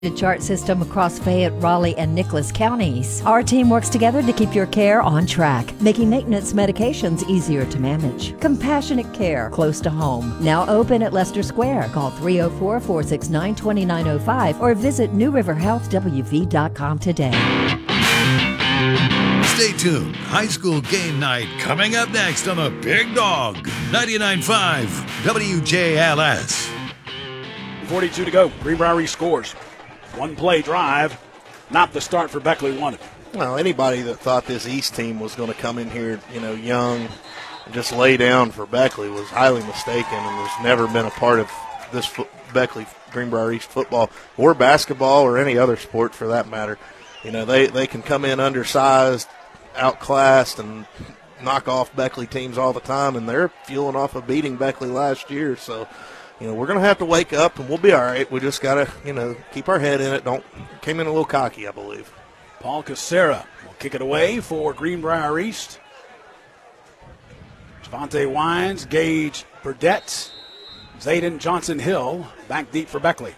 chart system across Fayette, Raleigh, and Nicholas counties. Our team works together to keep your care on track, making maintenance medications easier to manage. Compassionate care close to home. Now open at Leicester Square. Call 304-469-2905 or visit newriverhealthwv.com today. Stay tuned. High school game night coming up next on the Big Dog 99.5 WJLS. 42 to go. Greenbrier East scores. One play drive, not the start for Beckley wanted. Well, anybody that thought this East team was going to come in here, young, and just lay down for Beckley was highly mistaken, and there's never been a part of this Beckley Greenbrier East football or basketball or any other sport for that matter. They can come in undersized, outclassed, and knock off Beckley teams all the time, and they're fueling off of beating Beckley last year, so we're going to have to wake up, and we'll be all right. We just got to, keep our head in it. Came in a little cocky, I believe. Paul Casera will kick it away for Greenbrier East. Javante Wines, Gage Burdett, Zayden Johnson-Hill back deep for Beckley.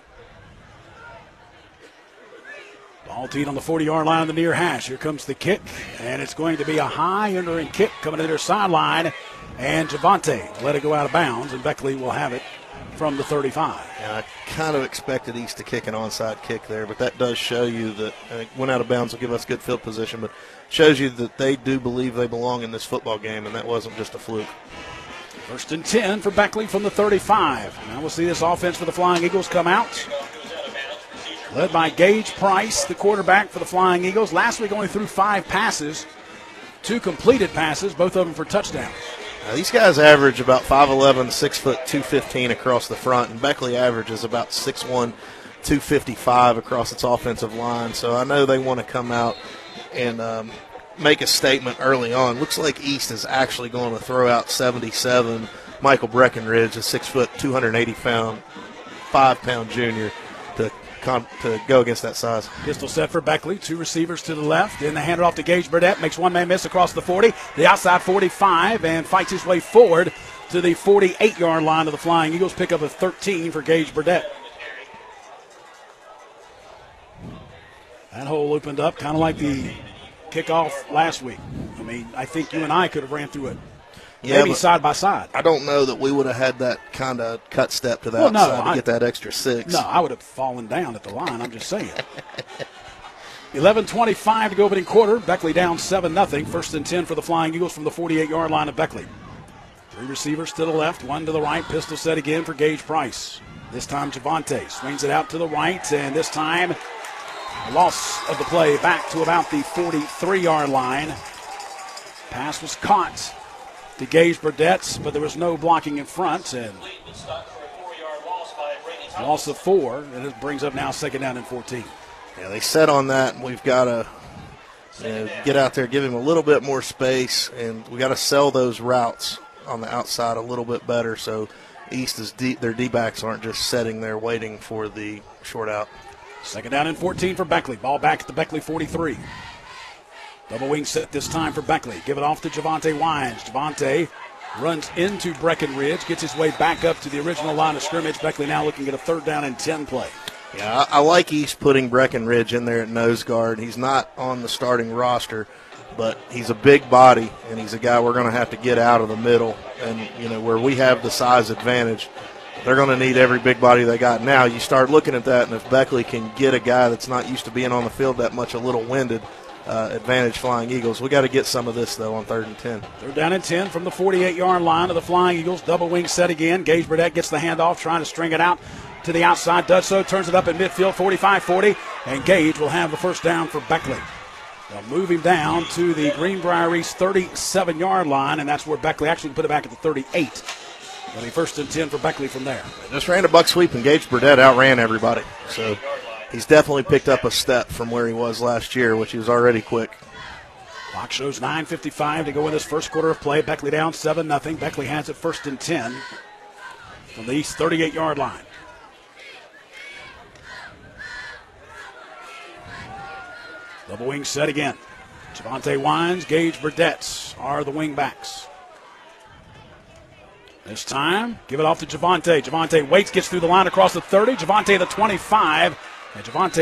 Ball teed on the 40-yard line on the near hash. Here comes the kick, and it's going to be a high entering kick coming to their sideline, and Javante let it go out of bounds, and Beckley will have it from the 35. Yeah, I kind of expected East to kick an onside kick there, but that does show you that went out of bounds will give us good field position, but shows you that they do believe they belong in this football game, and that wasn't just a fluke. 1st and 10 for Beckley from the 35. Now we'll see this offense for the Flying Eagles come out. Led by Gage Price, the quarterback for the Flying Eagles. Last week only threw 5 passes, 2 completed passes, both of them for touchdowns. Now, these guys average about 5'11", 6 foot 215 across the front, and Beckley averages about 6'1", 255 across its offensive line. So I know they want to come out and make a statement early on. Looks like East is actually going to throw out 77. Michael Breckenridge, a 6 foot, 280-pound, 5-pound junior, to go against that size. Pistol set for Beckley. 2 receivers to the left. Then they hand it off to Gage Burdett. Makes one man miss across the 40. The outside 45 and fights his way forward to the 48-yard line of the Flying Eagles. Pick up a 13 for Gage Burdett. That hole opened up kind of like the kickoff last week. I think you and I could have ran through it. Yeah, maybe side by side. I don't know that we would have had that kind of cut step to the outside to get that extra 6. No, I would have fallen down at the line. I'm just saying. 11:25 to go opening quarter. Beckley down 7-0. 1st and 10 for the Flying Eagles from the 48-yard line of Beckley. 3 receivers to the left, 1 to the right. Pistol set again for Gage Price. This time Javante swings it out to the right, and this time a loss of the play back to about the 43-yard line. Pass was caught to Gage Burdett, but there was no blocking in front, and loss of 4, and it brings up now 2nd down and 14. Yeah, they set on that, and we've got to get out there, give him a little bit more space, and we got to sell those routes on the outside a little bit better so East is their D-backs aren't just sitting there waiting for the short out. 2nd down and 14 for Beckley. Ball back at the Beckley 43. Double wing set this time for Beckley. Give it off to Javante Wines. Javante runs into Breckenridge, gets his way back up to the original line of scrimmage. Beckley now looking at a 3rd down and 10 play. Yeah, I like East putting Breckenridge in there at nose guard. He's not on the starting roster, but he's a big body, and he's a guy we're going to have to get out of the middle. And, where we have the size advantage, they're going to need every big body they got. Now, you start looking at that, and if Beckley can get a guy that's not used to being on the field that much, a little winded, advantage Flying Eagles. We got to get some of this, though, on 3rd and 10. 3rd down and 10 from the 48-yard line of the Flying Eagles. Double wing set again. Gage Burdett gets the handoff, trying to string it out to the outside. Does so, turns it up in midfield, 45-40, and Gage will have the 1st down for Beckley. They'll move him down to the Greenbrier East 37-yard line, and that's where Beckley actually put it back at the 38. It'll be 1st and 10 for Beckley from there. They just ran a buck sweep, and Gage Burdett outran everybody. So he's definitely picked up a step from where he was last year, which he was already quick. Clock shows 9:55 to go in this first quarter of play. Beckley down 7-0. Beckley has it 1st and 10 from the East 38-yard line. Double wing set again. Javante Wines, Gage Burdett are the wing backs. This time, give it off to Javante. Javante waits, gets through the line across the 30. Javante the 25, And Javante